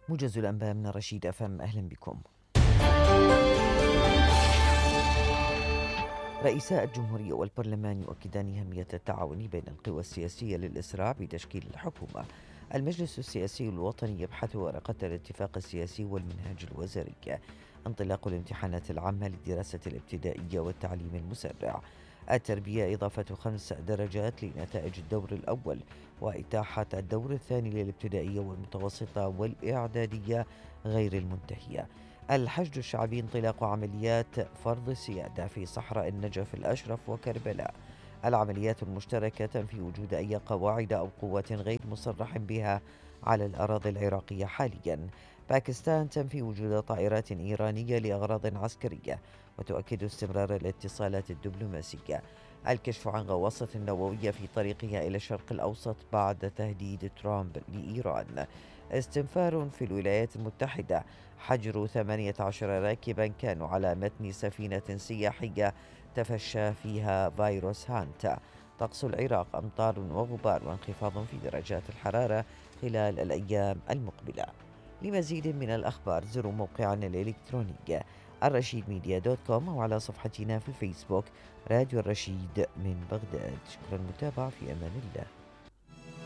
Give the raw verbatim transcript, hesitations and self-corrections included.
موجز الأنباء من رشيد أفهم، أهلا بكم. رئيسا الجمهورية والبرلمان يؤكدان أهمية التعاون بين القوى السياسية للإسراع بتشكيل الحكومة. المجلس السياسي الوطني يبحث ورقة الاتفاق السياسي والمنهج الوزاري. انطلاق الامتحانات العامة للدراسة الابتدائية والتعليم المسرع. التربية إضافة خمس درجات لنتائج الدور الأول، وإتاحة الدور الثاني للابتدائية والمتوسطة والإعدادية غير المنتهية. الحشد الشعبي انطلاق عمليات فرض السيادة في صحراء النجف الأشرف وكربلاء. العمليات المشتركة تنفي وجود أي قواعد أو قوات غير مصرح بها على الأراضي العراقية حاليا. باكستان تنفي وجود طائرات إيرانية لأغراض عسكرية، وتؤكد استمرار الاتصالات الدبلوماسية. الكشف عن غواصة نووية في طريقها إلى الشرق الأوسط بعد تهديد ترامب لإيران. استنفار في الولايات المتحدة، حجر ثمانية عشر راكبا كانوا على متن سفينة سياحية تفشى فيها فيروس هانتا. طقس العراق أمطار وغبار وانخفاض في درجات الحرارة خلال الأيام المقبلة. لمزيد من الأخبار زوروا موقعنا الإلكتروني الرشيد ميديا دوت كوم، أو على صفحتنا في الفيسبوك راديو الرشيد من بغداد. شكرا للمتابعة، في أمان الله.